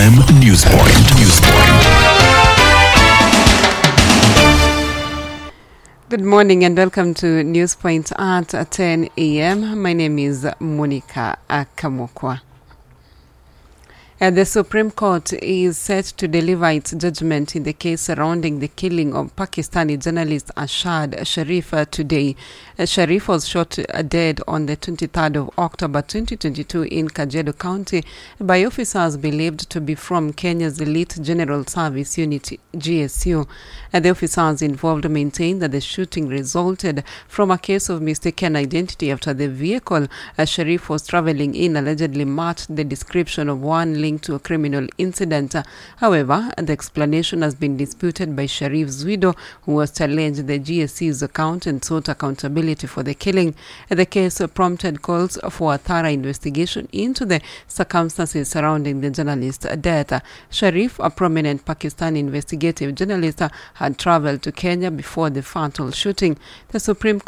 AM News Point. Good morning and welcome to News Point at 10 a.m. My name is Monica Akamokwa. The Supreme Court is set to deliver its judgment in the case surrounding the killing of Pakistani journalist Ashad Sharif today. Sharif was shot dead on the 23rd of October 2022 in Kajiado County by officers believed to be from Kenya's Elite General Service Unit, GSU. The officers involved maintain that the shooting resulted from a case of mistaken identity after the vehicle Sharif was traveling in allegedly matched the description of one linked to a criminal incident. However, the explanation has been disputed by Sharif's widow, who has challenged the GSC's account and sought accountability for the killing. The case prompted calls for a thorough investigation into the circumstances surrounding the journalist's death. Sharif, a prominent Pakistani investigative journalist, had traveled to Kenya before the fatal shooting. The Supreme